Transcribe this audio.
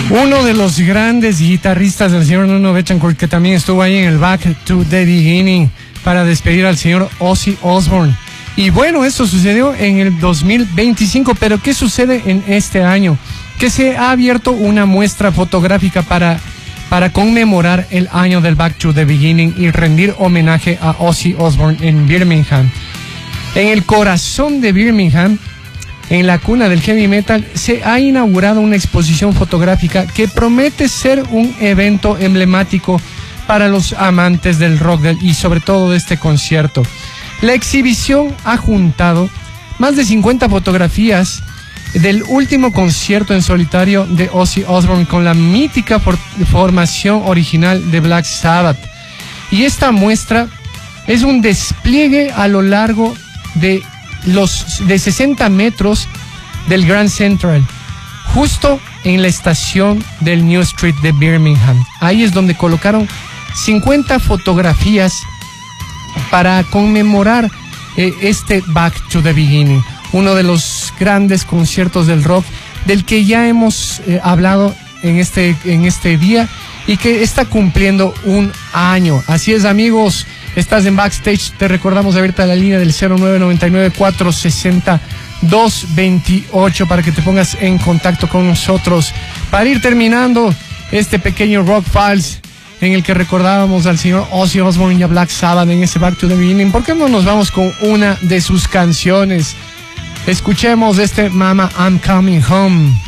Uno de los grandes guitarristas del señor Nuno Bettencourt, que también estuvo ahí en el Back to the Beginning para despedir al señor Ozzy Osbourne. Y bueno, esto sucedió en el 2025, pero ¿qué sucede en este año? Que se ha abierto una muestra fotográfica para conmemorar el año del Back to the Beginning y rendir homenaje a Ozzy Osbourne en Birmingham. En el corazón de Birmingham, en la cuna del heavy metal, se ha inaugurado una exposición fotográfica que promete ser un evento emblemático para los amantes del rock y sobre todo de este concierto. La exhibición ha juntado más de 50 fotografías del último concierto en solitario de Ozzy Osbourne con la mítica formación original de Black Sabbath. Y esta muestra es un despliegue a lo largo de 60 metros del Grand Central, justo en la estación del New Street de Birmingham. Ahí es donde colocaron 50 fotografías para conmemorar este Back to the Beginning, uno de los grandes conciertos del rock del que ya hemos hablado en este día y que está cumpliendo un año. Así es, amigos, estás en Backstage. Te recordamos abierta la línea del 0999-460-228 para que te pongas en contacto con nosotros. Para ir terminando este pequeño Rock Files en el que recordábamos al señor Ozzy Osbourne y a Black Sabbath en ese Back to the Beginning, ¿por qué no nos vamos con una de sus canciones? Escuchemos este Mama I'm Coming Home.